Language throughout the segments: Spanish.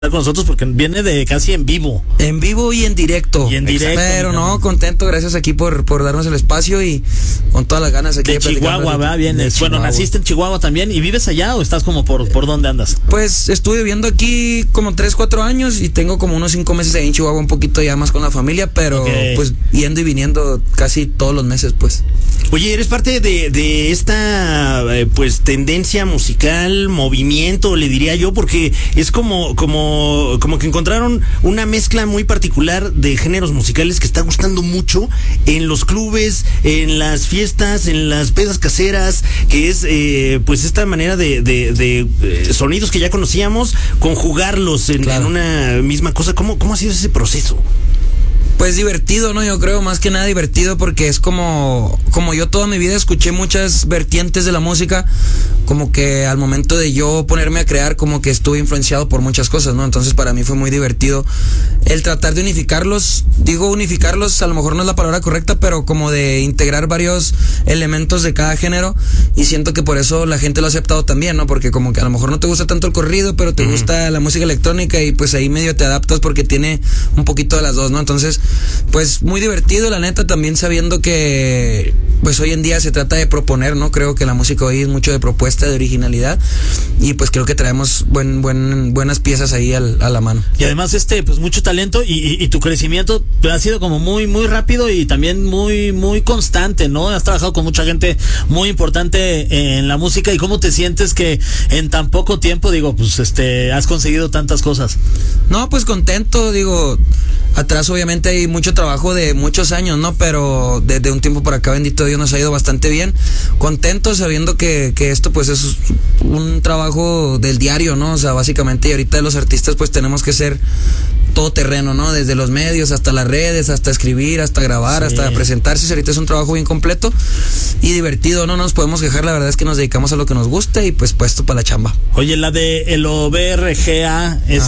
con nosotros porque viene de casi en vivo. En vivo y en directo. Pero no, contento, gracias aquí por darnos el espacio y con todas las ganas aquí de Chihuahua, ¿verdad? Vienes. Bueno, naciste en Chihuahua también. ¿Y vives allá o estás como por dónde andas? Pues estuve viviendo aquí como 3-4 años y tengo como unos 5 meses ahí en Chihuahua, un poquito ya más con la familia, pero pues yendo y viniendo casi todos los meses, pues. Oye, eres parte de esta pues tendencia musical, movimiento, le diría yo, porque es como que encontraron una mezcla muy particular de géneros musicales que está gustando mucho en los clubes, en las fiestas, en las pedas caseras, que es pues esta manera de sonidos que ya conocíamos, conjugarlos en una misma cosa. ¿Cómo ha sido ese proceso? Pues divertido, ¿no? Yo creo más que nada divertido porque es como yo toda mi vida escuché muchas vertientes de la música, como que al momento de yo ponerme a crear como que estuve influenciado por muchas cosas, ¿no? Entonces para mí fue muy divertido el tratar de unificarlos. Digo unificarlos, a lo mejor no es la palabra correcta, pero como de integrar varios elementos de cada género, y siento que por eso la gente lo ha aceptado también, ¿no? Porque como que a lo mejor no te gusta tanto el corrido, pero te gusta la música electrónica y pues ahí medio te adaptas porque tiene un poquito de las dos, ¿no? Entonces pues muy divertido, la neta, también sabiendo que pues hoy en día se trata de proponer, ¿no? Creo que la música hoy es mucho de propuesta, de originalidad, y pues creo que traemos buenas piezas ahí a la mano. Y además pues mucho talento y tu crecimiento ha sido como muy rápido y también muy constante, ¿no? Has trabajado con mucha gente muy importante en la música. ¿Y cómo te sientes que en tan poco tiempo, pues has conseguido tantas cosas? No, pues contento, atrás obviamente hay mucho trabajo de muchos años, ¿no? Pero desde un tiempo para acá, bendito Dios, nos ha ido bastante bien. Contento sabiendo que esto pues es un trabajo del diario, ¿no? O sea, básicamente, y ahorita los artistas pues tenemos que ser todo terreno, ¿no? Desde los medios hasta las redes, hasta escribir, hasta grabar, hasta presentarse. Ahorita es un trabajo bien completo y divertido, no nos podemos quejar. La verdad es que nos dedicamos a lo que nos gusta y pues puesto para la chamba. Oye, la de el OBRGA es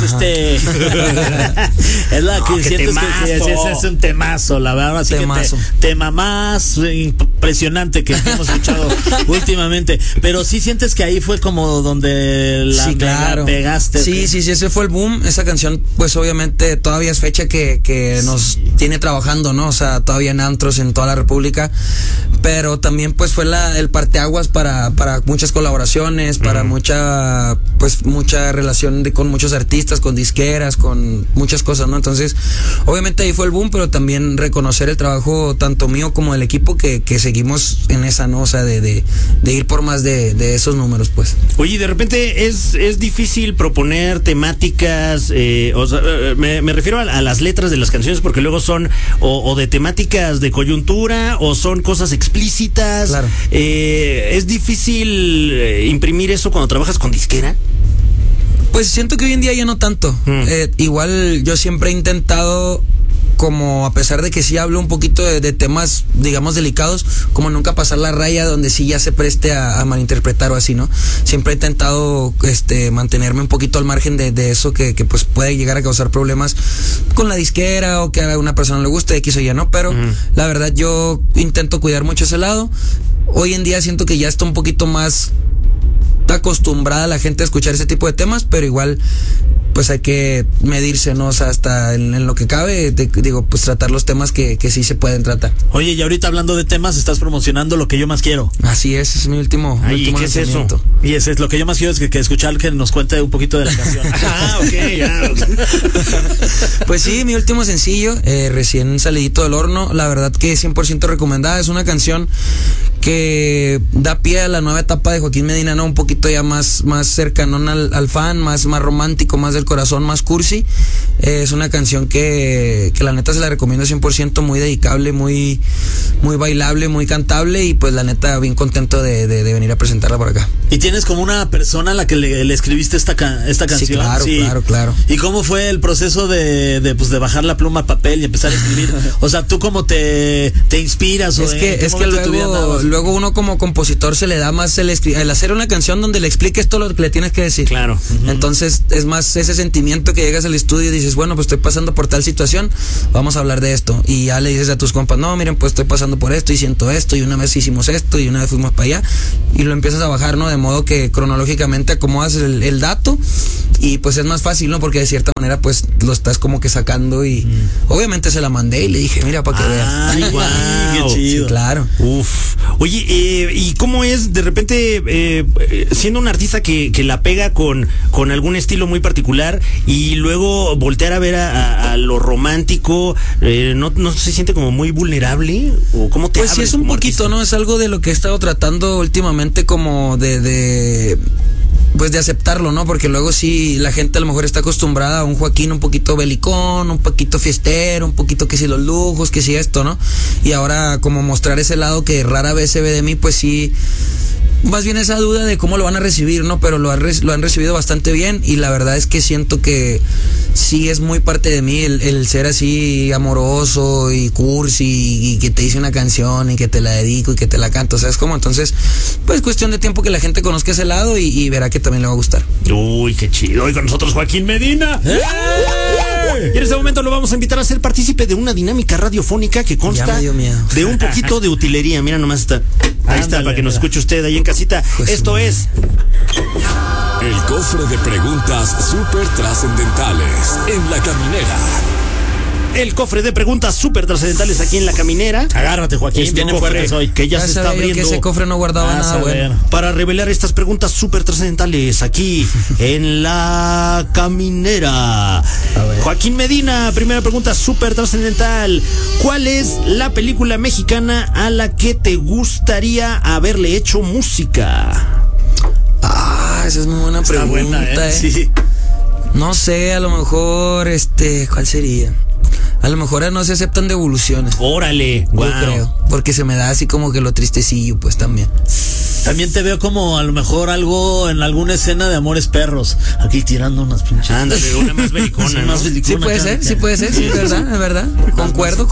es la que sientes que es un temazo, la verdad. Así temazo. Tema más impresionante que hemos escuchado últimamente. Pero sí sientes que ahí fue como donde la pegaste. Sí, ese fue el boom. Esa canción pues obviamente todavía es fecha que nos tiene trabajando, ¿no? O sea, todavía en antros en toda la República, pero también pues fue el parteaguas para muchas colaboraciones, para mucha relación con muchos artistas, con disqueras, con muchas cosas, ¿no? Entonces, obviamente ahí fue el boom, pero también reconocer el trabajo tanto mío como del equipo que seguimos en esa, ¿no? O sea, de ir por más de esos números, pues. Oye, de repente es difícil proponer temáticas, o sea, me refiero a las letras de las canciones, porque luego son o de temáticas de coyuntura o son cosas explícitas. Claro. ¿Es difícil imprimir eso cuando trabajas con disquera? Pues siento que hoy en día ya no tanto. Igual yo siempre he intentado, como a pesar de que sí hablo un poquito de temas, digamos, delicados, como nunca pasar la raya donde sí ya se preste a malinterpretar o así, ¿no? Siempre he intentado mantenerme un poquito al margen de eso que pues puede llegar a causar problemas con la disquera o que a una persona no le guste, X o Y, ¿no? Pero la verdad yo intento cuidar mucho ese lado. Hoy en día siento que ya está un poquito más acostumbrada la gente a escuchar ese tipo de temas, pero igual pues hay que medirse, ¿no? O sea, hasta en lo que cabe, pues tratar los temas que sí se pueden tratar. Oye, y ahorita hablando de temas, estás promocionando Lo que yo más quiero. Así es mi último ¿qué es eso? Y ese es Lo que yo más quiero, es que escuchar que nos cuente un poquito de la canción. Pues sí, mi último sencillo, recién salidito del horno, la verdad que 100% recomendada. Es una canción que da pie a la nueva etapa de Joaquín Medina, ¿no? Un poquito ya más cercanón al fan, más romántico, más del corazón, más cursi. Es una canción que la neta se la recomiendo 100%, muy dedicable, muy bailable, muy cantable, y pues la neta bien contento de venir a presentarla por acá. ¿Y tienes como una persona a la que le escribiste esta canción? Sí, claro. ¿Y cómo fue el proceso de bajar la pluma a papel y empezar a escribir? O sea, ¿tú cómo te inspiras? Es que luego uno como compositor se le da más el hacer una canción donde le expliques todo lo que le tienes que decir. Claro. Entonces es más ese ese sentimiento que llegas al estudio y dices, bueno, pues estoy pasando por tal situación, vamos a hablar de esto. Y ya le dices a tus compas, no, miren, pues estoy pasando por esto y siento esto, y una vez hicimos esto, y una vez fuimos para allá, y lo empiezas a bajar, ¿no? De modo que cronológicamente acomodas el dato, y pues es más fácil, ¿no? Porque de cierta manera, pues lo estás como que sacando, y obviamente se la mandé y le dije, mira, para que veas. Ay, guau. Qué chido. Sí, claro. Uf. Oye, ¿y cómo es de repente siendo un artista que la pega con algún estilo muy particular y luego voltear a ver a lo romántico, no se siente como muy vulnerable? ¿O cómo te Pues sí, abres es un como poquito, artista? ¿no? Es algo de lo que he estado tratando últimamente como pues de aceptarlo, ¿no? Porque luego sí, la gente a lo mejor está acostumbrada a un Joaquín un poquito belicón, un poquito fiestero, un poquito que si los lujos, que si esto, ¿no? Y ahora como mostrar ese lado que rara vez se ve de mí, pues sí, más bien esa duda de cómo lo van a recibir, ¿no? Pero lo han recibido bastante bien, y la verdad es que siento que sí es muy parte de mí el ser así amoroso y cursi, y que te hice una canción y que te la dedico y que te la canto, ¿sabes cómo? Entonces, pues cuestión de tiempo que la gente conozca ese lado y verá que también le va a gustar. Uy, qué chido. Hoy con nosotros Joaquín Medina. Y en este momento lo vamos a invitar a ser partícipe de una dinámica radiofónica que consta Ya me dio miedo. de un poquito de utilería. Mira, nomás está. Ahí está, Ándale, para que nos mira. escuche usted ahí en casita. Pues Esto sí. es El cofre de preguntas súper trascendentales en La Caminera. el cofre de preguntas súper trascendentales aquí en La Caminera. Agárrate, Joaquín, Este vienen cofre fuertes hoy. que ya se está sabía yo abriendo que ese cofre no guardaba Vas nada a ver. bueno. para revelar estas preguntas súper trascendentales aquí en La Caminera. Joaquín Medina, primera pregunta súper trascendental. ¿Cuál es la película mexicana a la que te gustaría haberle hecho música? Ah, esa es muy buena Está pregunta, buena, Sí. No sé, a lo mejor, ¿cuál sería? A lo mejor no se aceptan devoluciones. Órale, Yo wow. creo, porque se me da así como que lo tristecillo, pues también. También te veo como a lo mejor algo en alguna escena de Amores Perros. Aquí tirando unas pinches. Ándale, una más belicona, Sí, ¿no? más belicona. Sí puede acá. ser, sí, es verdad. Concuerdo.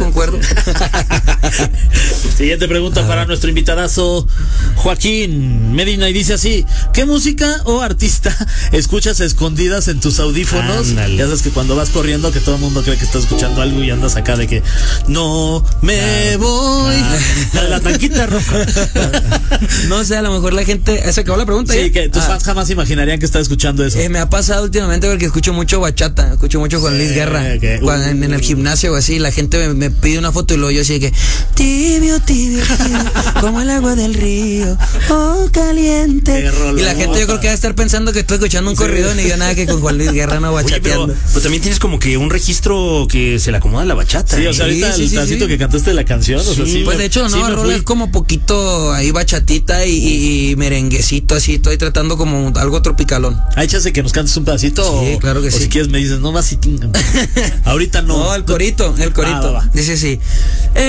Siguiente pregunta para nuestro invitadazo Joaquín Medina, y dice así: ¿qué música o artista escuchas a escondidas en tus audífonos? Ándale. Ya sabes que cuando vas corriendo que todo el mundo cree que estás escuchando algo y andas acá de que no me voy. La tanquita roja. No sé, a lo mejor la gente... ¿Se acabó la pregunta? Sí, ya? que tus Ah. fans jamás imaginarían que estás escuchando eso. Me ha pasado últimamente porque escucho mucho bachata, escucho mucho Juan Luis Guerra. que- En el gimnasio o así, la gente me pide una foto y luego yo así de que tibio, como el agua del río, oh caliente. Qué rolota. Y la gente yo creo que va a estar pensando que estoy escuchando un corrido, ni yo nada que con Juan Luis Guerra no Oye, pero bachateando. también tienes como que un registro que se le acomoda a la bachata. Sí, o sea, ¿eh? ahorita Sí, el sí, pedacito sí. que cantaste de la canción, o sea, Sí, sí. Pues de hecho, sí no, me rola fui. es como poquito ahí bachatita y merenguecito así, estoy tratando como algo tropicalón. Hay chance de que nos cantes un pedacito. Sí, o, claro que o sí. si quieres me dices, no más si ahorita no. No, el corito. Va, va. Dice así.